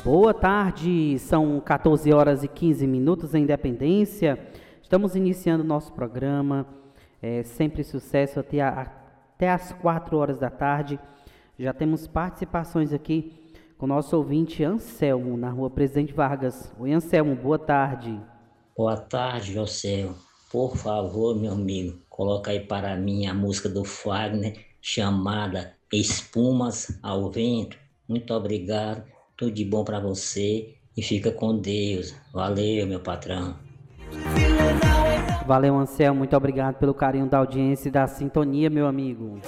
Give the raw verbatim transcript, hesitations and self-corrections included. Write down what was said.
Boa tarde, são quatorze horas e quinze minutos em Independência. Estamos iniciando o nosso programa, é, sempre sucesso até, a, até às quatro horas da tarde. Já temos participações aqui com o nosso ouvinte Anselmo, na rua Presidente Vargas. Oi, Anselmo, boa tarde. Boa tarde, José. Por favor, meu amigo, coloca aí para mim a música do Fagner, chamada Espumas ao Vento. Muito obrigado, tudo de bom para você e fica com Deus. Valeu, meu patrão. Valeu, Anselmo, muito obrigado pelo carinho da audiência e da sintonia, meu amigo.